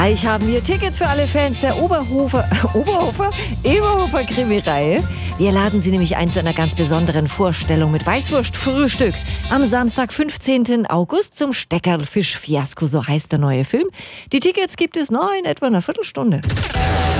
Gleich haben wir Tickets für alle Fans der Eberhofer Krimireihe. Wir laden Sie nämlich ein zu einer ganz besonderen Vorstellung mit Weißwurstfrühstück am Samstag, 15. August zum Steckerlfisch-Fiasko, so heißt der neue Film. Die Tickets gibt es noch in etwa einer Viertelstunde.